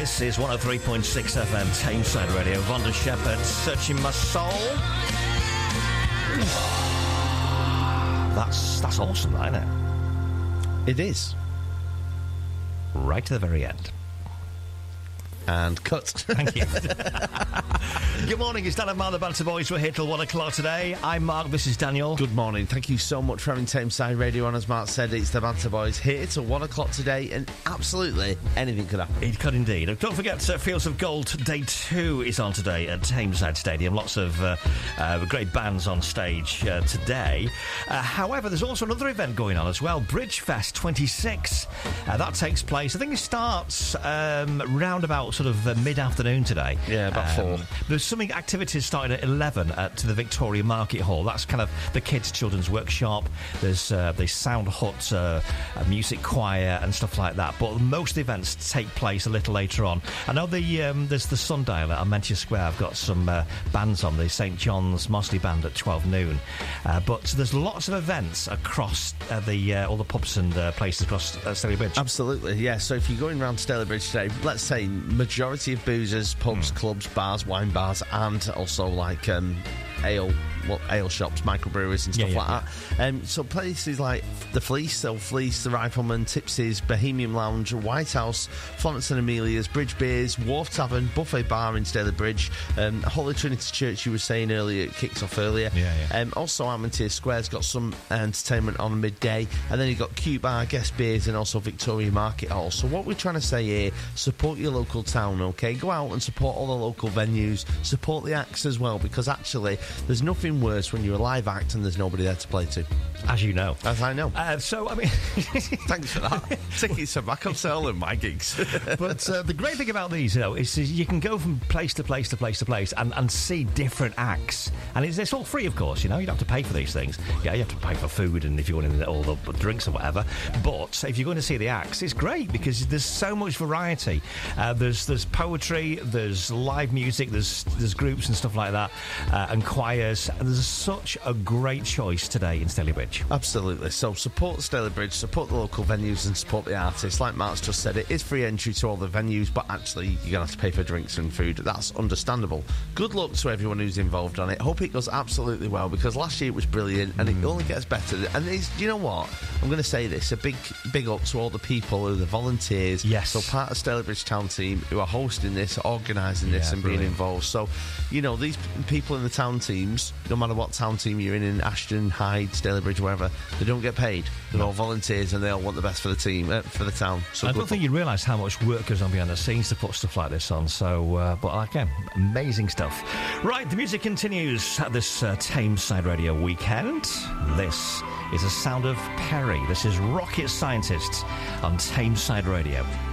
This is 103.6 FM, Tameside Radio. Vonda Shepherd, Searching My Soul. That's awesome, isn't it? It is. Right to the very end. And cut. Thank you. Good morning, it's Dan and Mark, the Banter Boys. We're here till 1 o'clock today. I'm Mark, this is Daniel. Good morning. Thank you so much for having Tameside Radio on. As Mark said, it's the Banter Boys here till 1 o'clock today, and absolutely anything could happen. It could indeed. Don't forget, Fields of Gold Day 2 is on today at Tameside Stadium. Lots of great bands on stage today. However, there's also another event going on as well, Bridge Fest 26. That takes place, I think it starts round about sort of mid-afternoon today. Yeah, about 4. There's some activities starting at 11 at the Victoria Market Hall. That's kind of the kids' children's workshop. There's the Sound Hut, a music choir and stuff like that. But most events take place a little later on. I know there's the Sundial at Armentia Square. I've got some bands on, the St John's Mosley Band at 12 noon. But there's lots of events across all the pubs and places across Staley Bridge. Absolutely, yeah. So if you're going around Staley Bridge today, let's say majority of boozers, pubs, clubs, bars, wine bars, and also like ale shops, microbreweries and stuff that. So places like the Fleece, the Rifleman, Tipsy's, Bohemian Lounge, White House, Florence and Amelia's, Bridge Beers, Wharf Tavern, Buffet Bar in Staley Bridge, Holy Trinity Church, you were saying earlier, it kicks off earlier. Also Armentia Square's got some entertainment on midday, and then you've got Q Bar, Guest Beers, and also Victoria Market Hall. So what we're trying to say here, support your local town, okay? Go out and support all the local venues, support the acts as well, because actually there's nothing worse when you're a live act and there's nobody there to play to. As you know. As I know. So, I mean... Thanks for that. Tickets are back on sale in my gigs. But the great thing about these, is you can go from place to place to place to place and see different acts. And it's all free, of course, you don't have to pay for these things. Yeah, you have to pay for food and if you want all the drinks or whatever. But if you're going to see the acts, it's great because there's so much variety. There's poetry, there's live music, there's groups and stuff like that, and choirs. And there's such a great choice today in Staley Bridge. Absolutely. So support Staley Bridge, support the local venues and support the artists. Like Mark's just said, it is free entry to all the venues, but actually you're going to have to pay for drinks and food. That's understandable. Good luck to everyone who's involved on it. Hope it goes absolutely well, because last year it was brilliant and it only gets better. And you know what? I'm going to say this, a big up to all the people who are the volunteers. Yes. So part of Staley Bridge Town team who are hosting this, organising this and being involved. So, these people in the town teams, no matter what town team you're in Ashton, Hyde, Staley Bridge, wherever, they don't get paid. They're all volunteers and they all want the best for the team, for the town. So I don't think you realise how much work goes on behind the scenes to put stuff like this on. So, but again, amazing stuff. Right, the music continues at this Tameside Radio weekend. This is the sound of Perry. This is Rocket Scientists on Tameside Radio.